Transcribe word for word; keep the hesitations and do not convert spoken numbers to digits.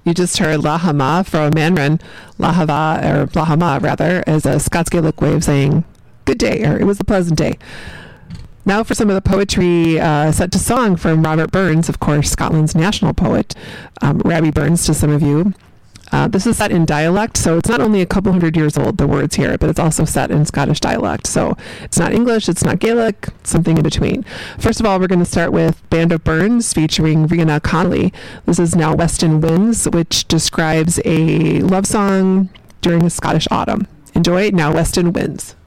You just heard Lahama from Manrin. Lahava, or Lahama rather, is a Scots Gaelic way of saying good day, or it was a pleasant day. Now for some of the poetry uh, set to song from Robert Burns, of course, Scotland's national poet, um, Rabbie Burns to some of you. Uh, this is set in dialect, so it's not only a couple hundred years old, the words here, but it's also set in Scottish dialect. So it's not English, it's not Gaelic, something in between. First of all, we're going to start with Band of Burns featuring Rihanna Connolly. This is Now Weston Winds, which describes a love song during a Scottish autumn. Enjoy Now Weston Winds.